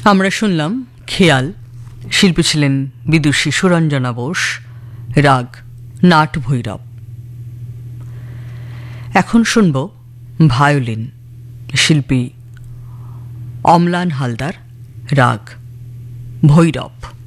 আমরা শুনলাম খেয়াল, শিল্পী ছিলেন বিদুষী সুরঞ্জনা বোস, রাগ নাট ভৈরব। এখন শুনব ভায়োলিন, শিল্পী অম্লান হালদার, রাগ ভৈরব।